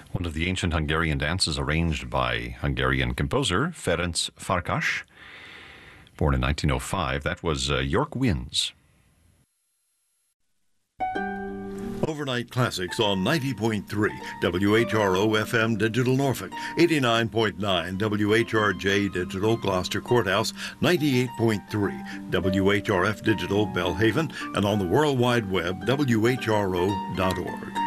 one of the ancient Hungarian dances arranged by Hungarian composer Ferenc Farkas, born in 1905. That was York Winds. Overnight Classics on 90.3 WHRO FM Digital Norfolk, 89.9 WHRJ Digital Gloucester Courthouse, 98.3 WHRF Digital Belhaven, and on the World Wide Web, WHRO.org.